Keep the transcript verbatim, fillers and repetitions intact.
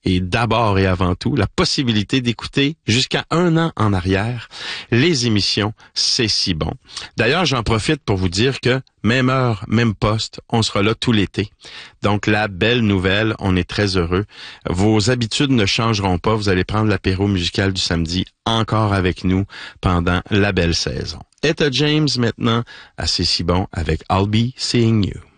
et d'abord et avant tout la possibilité d'écouter jusqu'à un an en arrière les émissions C'est si bon. D'ailleurs, j'en profite pour vous dire que même heure, même poste, on sera là tout l'été. Donc la belle nouvelle, on est très heureux. Vos habitudes ne changeront pas. Vous allez prendre l'apéro musical du samedi encore avec nous pendant la belle saison. Etta James maintenant à C'est si bon avec I'll Be Seeing You.